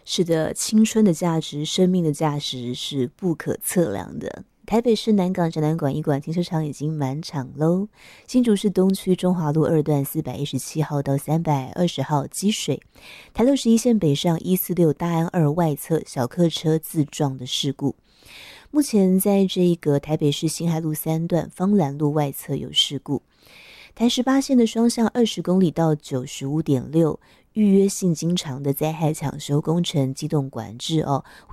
是的，青春的价值、生命的价值是不可测量的。台北市南港展览馆一馆停车场已经满场喽。新竹市东区中华路二段417号到320号积水。台61线北上146大安2外侧小客车自撞的事故。目前在这个台北市辛亥路3段芳兰路外侧有事故。台18线的双向20公里到95.6。预约性经常的灾害抢修工程机动管制会